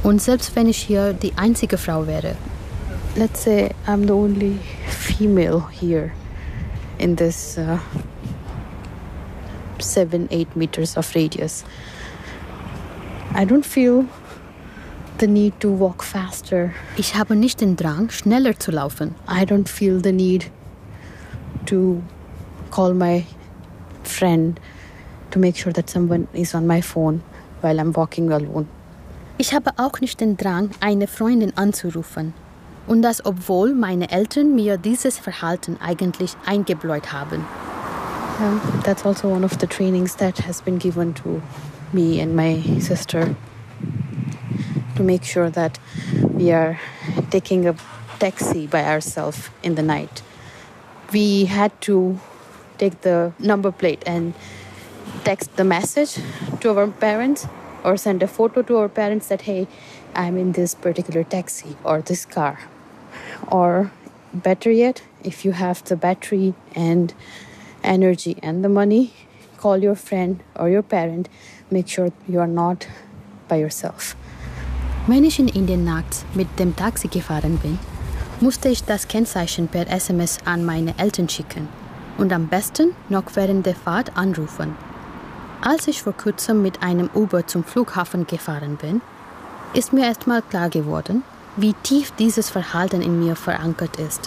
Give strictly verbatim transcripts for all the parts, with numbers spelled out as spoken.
Und selbst wenn ich hier die einzige Frau wäre. Let's say I'm the only female here in this uh, seven, eight meters of radius. I don't feel the need to walk faster. Ich habe nicht den Drang, schneller zu laufen. I don't feel the need to call my friend to make sure that someone is on my phone while I'm walking alone. Ich habe auch nicht den Drang, eine Freundin anzurufen. Und das, obwohl meine Eltern mir dieses Verhalten eigentlich eingebläut haben. Yeah, that's also one of the trainings that has been given to me and my sister, to make sure that we are taking a taxi by ourselves in the night. We had to take the number plate and text the message to our parents or send a photo to our parents that, hey, I'm in this particular taxi or this car. Or better yet, if you have the battery and energy and the money, call your friend or your parent. Make sure you are not by yourself. Wenn ich in Indien nachts mit dem Taxi gefahren bin, musste ich das Kennzeichen per S M S an meine Eltern schicken und am besten noch während der Fahrt anrufen. Als ich vor kurzem mit einem Uber zum Flughafen gefahren bin, ist mir erstmal klar geworden, wie tief dieses Verhalten in mir verankert ist.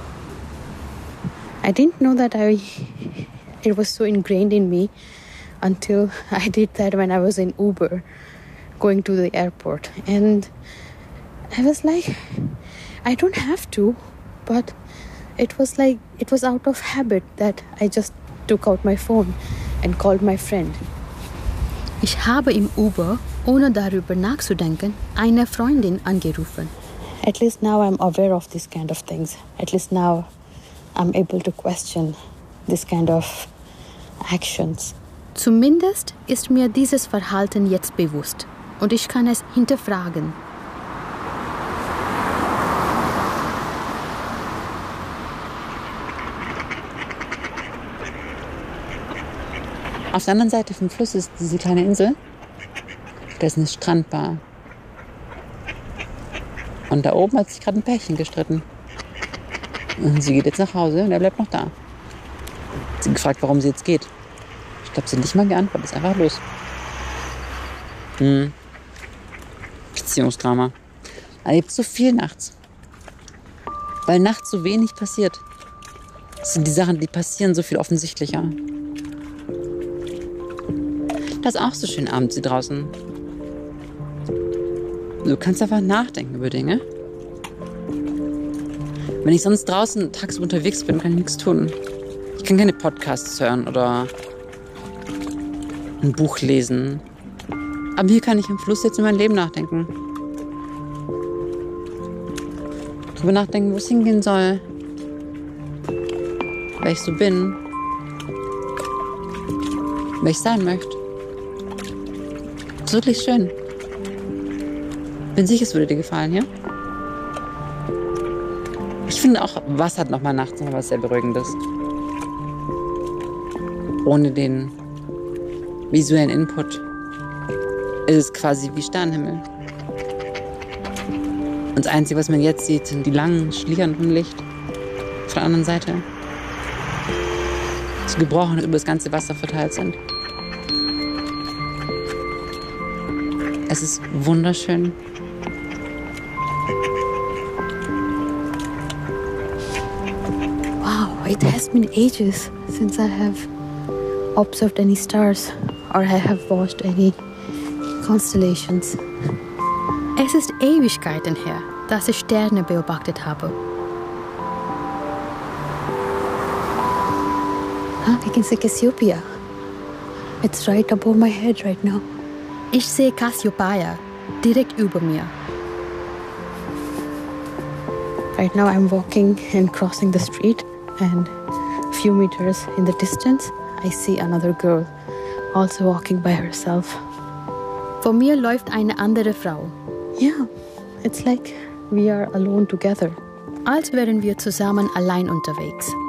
I didn't know that I, it was so ingrained in me until I did that when I was in Uber going to the airport. And I was like, I don't have to, but it was like, it was out of habit that I just took out my phone and called my friend. Ich habe im Uber, ohne darüber nachzudenken, eine Freundin angerufen. At least now I'm aware of these kind of things. At least now I'm able to question this kind of actions. Zumindest ist mir dieses Verhalten jetzt bewusst und ich kann es hinterfragen. Auf der anderen Seite vom Fluss ist diese kleine Insel. Da ist eine Strandbar. Und da oben hat sich gerade ein Pärchen gestritten. Und sie geht jetzt nach Hause und er bleibt noch da. Sie gefragt, warum sie jetzt geht. Ich glaube, sie hat nicht mal geantwortet. Ist einfach los. Hm. Beziehungsdrama. Erlebt so viel nachts. Weil nachts so wenig passiert. Das sind die Sachen, die passieren so viel offensichtlicher. Das ist auch so schön abends hier draußen. Du kannst einfach nachdenken über Dinge. Wenn ich sonst draußen tagsüber unterwegs bin, kann ich nichts tun. Ich kann keine Podcasts hören oder ein Buch lesen. Aber hier kann ich am Fluss jetzt in mein Leben nachdenken. Darüber nachdenken, wo es hingehen soll. Wer ich so bin. Wer ich sein möchte. Das ist wirklich schön. Bin sicher, es würde dir gefallen, ja? Ich finde auch, Wasser hat nochmal nachts noch was sehr Beruhigendes. Ohne den visuellen Input ist es quasi wie Sternenhimmel. Und das Einzige, was man jetzt sieht, sind die langen Schlieren vom Licht von der anderen Seite. So gebrochen und über das ganze Wasser verteilt sind. Es ist wunderschön. Wow, it has been ages since I have observed any stars or I have watched any constellations. Es ist Ewigkeiten her, dass ich Sterne beobachtet habe. Ah, I can see Cassiopeia. It's right above my head right now. Ich sehe Cassiopeia direkt über mir. Right now I'm walking and crossing the street and a few meters in the distance I see another girl also walking by herself. Vor mir läuft eine andere Frau. Yeah, it's like we are alone together. Als wären wir zusammen allein unterwegs.